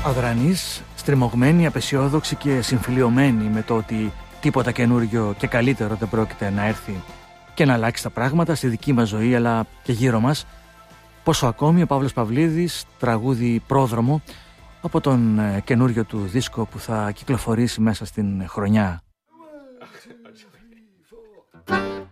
Αδρανής, στριμωγμένη, απεσιόδοξη και συμφιλιωμένη με το ότι τίποτα καινούριο και καλύτερο δεν πρόκειται να έρθει και να αλλάξει τα πράγματα στη δική μας ζωή αλλά και γύρω μας. Πόσο ακόμη ο Παύλος Παυλίδης, τραγούδι Πρόδρομο από τον καινούριο του δίσκο που θα κυκλοφορήσει μέσα στην χρονιά.